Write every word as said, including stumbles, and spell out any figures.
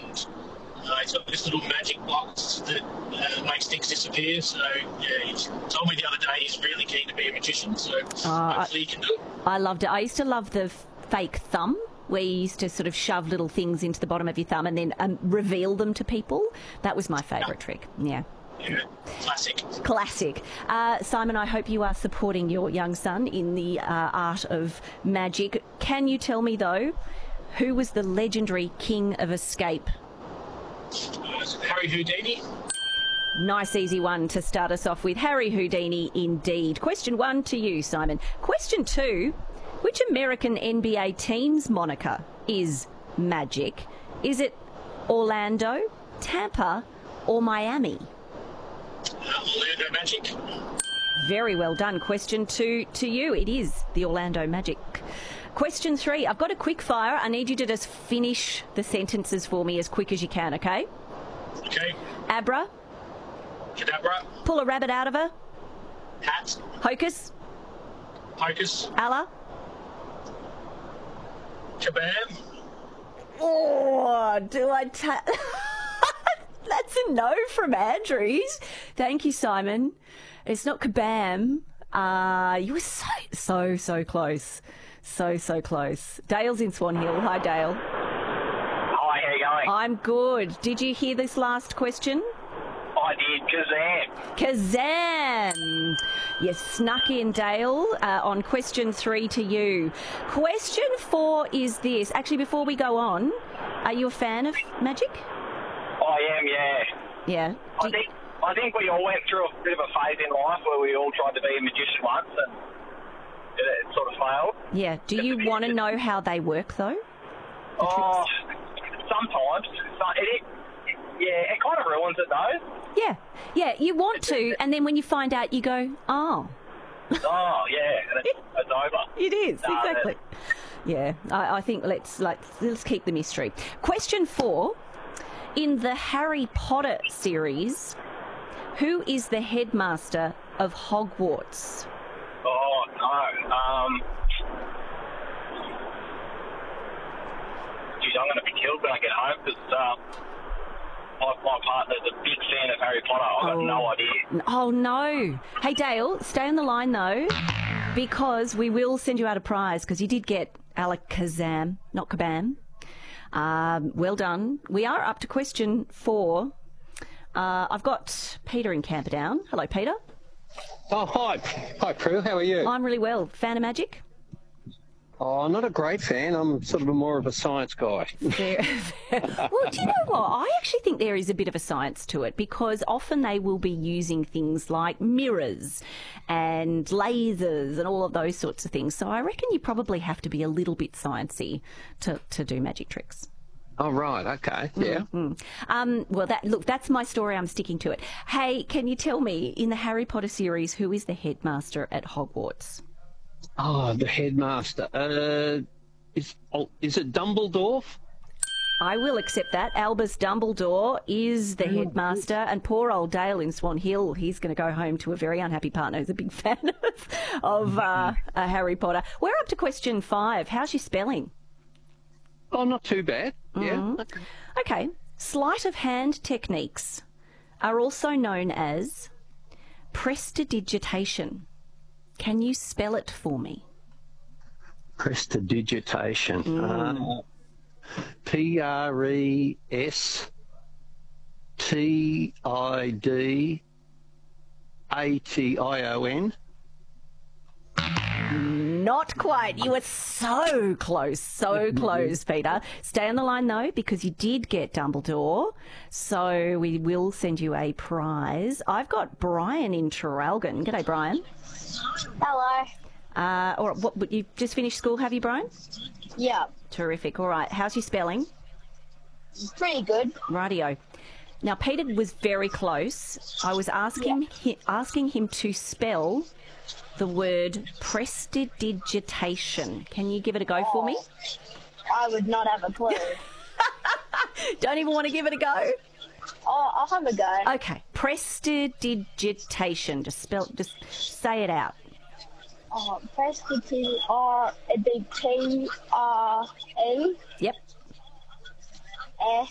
and uh, he's got this little magic box that uh, makes things disappear. So yeah, he told me the other day he's really keen to be a magician. So uh, hopefully I, he can do it. I loved it. I used to love the fake thumb, where you used to sort of shove little things into the bottom of your thumb and then um, reveal them to people. That was my favourite yeah. trick. Yeah. Yeah, classic. Classic. Uh, Simon, I hope you are supporting your young son in the uh, art of magic. Can you tell me, though, who was the legendary king of escape? Uh, Harry Houdini. Nice easy one to start us off with. Harry Houdini, indeed. Question one to you, Simon. Question two, which American N B A team's moniker is Magic? Is it Orlando, Tampa, or Miami? Uh, Orlando Magic. Very well done. Question two to you. It is the Orlando Magic. Question three. I've got a quick fire. I need you to just finish the sentences for me as quick as you can, okay? Okay. Abra. Cadabra. Pull a rabbit out of a hat. Hocus. Pocus. Allah. Kabam. Oh, do I... Ta- That's a no from Andrews. Thank you, Simon. It's not kabam. Uh, you were so, so, so close. So, so close. Dale's in Swan Hill. Hi, Dale. Hi, how you going? I'm good. Did you hear this last question? I did. Kazam. Kazam. You snuck in, Dale, uh, on question three to you. Question four is this. Actually, before we go on, are you a fan of magic? I am, yeah. Yeah. I think I think we all went through a bit of a phase in life where we all tried to be a magician once and it, it sort of failed. Yeah. Do you want to know how they work, though? The oh, tricks? sometimes. It, it, yeah, it kind of ruins it, though. Yeah. Yeah, you want to, and then when you find out, you go, oh. Oh, yeah, and it's, it's over. It is, no, exactly. Yeah, I, I think let's like let's keep the mystery. Question four. In the Harry Potter series, who is the headmaster of Hogwarts? Oh, no. Um, geez, I'm going to be killed when I get home because uh, my, my partner's a big fan of Harry Potter. I've got oh. no idea. Oh, no. Hey, Dale, stay on the line, though, because we will send you out a prize because you did get Alakazam, not Kabam. Um, well done. We are up to question four. Uh, I've got Peter in Camperdown. Hello, Peter. Oh, hi. Hi, Prue. How are you? I'm really well. Fan of magic? Oh, not a great fan. I'm sort of a more of a science guy. Fair, fair. Well, do you know what? I actually think there is a bit of a science to it because often they will be using things like mirrors and lasers and all of those sorts of things. So I reckon you probably have to be a little bit sciencey to, to do magic tricks. Oh, right. Okay. Yeah. Mm-hmm. Um, well, that look, that's my story. I'm sticking to it. Hey, can you tell me, in the Harry Potter series, who is the headmaster at Hogwarts? Oh, the headmaster. Uh, is oh, is it Dumbledore? I will accept that. Albus Dumbledore is the headmaster, and poor old Dale in Swan Hill, he's going to go home to a very unhappy partner who's a big fan of, of uh, uh, Harry Potter. We're up to question five. How's your spelling? Oh, not too bad. Yeah. Mm-hmm. Okay. Okay. Sleight of hand techniques are also known as prestidigitation. Can you spell it for me? Prestidigitation. Mm. Uh, P R E S T I D A T I O N. Not quite. You were so close, so close, Peter. Stay on the line, though, because you did get Dumbledore, so we will send you a prize. I've got Brian in Traralgon. G'day, Brian. Hello. Uh, all right, what, you've just finished school, have you, Brian? Yeah. Terrific. All right. How's your spelling? Pretty good. Rightio. Now, Peter was very close. I was asking, Yeah. hi, asking him to spell the word prestidigitation. Can you give it a go for me? I would not have a clue. Don't even want to give it a go? Oh, I'll have a go. Okay. Prestidigitation. Just spell, just say it out. Oh, prestidigitation. R, it'd be P R E. Yep. S.